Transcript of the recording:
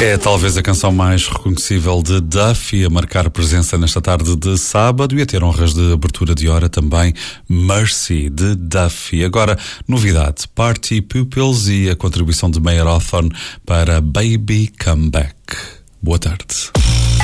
É talvez a canção mais reconhecível de Duffy a marcar presença nesta tarde de sábado e a ter honras de abertura de hora também, Mercy, de Duffy. Agora, novidade, Party Pupils e a contribuição de Mayer Hawthorne para Baby Come Back. Boa tarde.